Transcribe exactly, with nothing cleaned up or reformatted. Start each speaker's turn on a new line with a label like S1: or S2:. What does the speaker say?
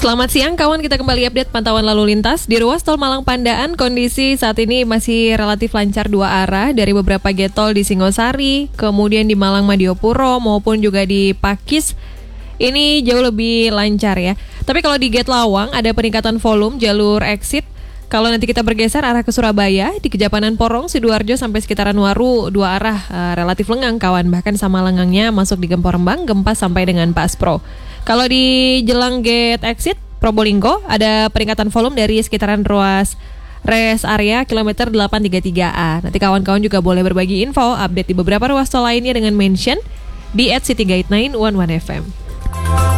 S1: Selamat siang kawan, kita kembali update pantauan lalu lintas. Di ruas tol Malang Pandaan, kondisi saat ini masih relatif lancar dua arah dari beberapa gate tol di Singosari, kemudian di Malang Madiopuro maupun juga di Pakis. Ini jauh lebih lancar ya. Tapi kalau di gate Lawang ada peningkatan volume jalur exit. Kalau nanti kita bergeser arah ke Surabaya, di Kejapanan Porong, Sidoarjo sampai sekitaran Waru, dua arah uh, relatif lengang kawan. Bahkan sama lengangnya masuk di Gempor Rembang, Gempas sampai dengan Paspro. Kalau di jelang gate exit Probolinggo ada peningkatan volume dari sekitaran ruas rest area kilometer delapan tiga tiga A. Nanti kawan-kawan juga boleh berbagi info update di beberapa ruas tol lainnya dengan mention di at city guide sembilan satu satu F M.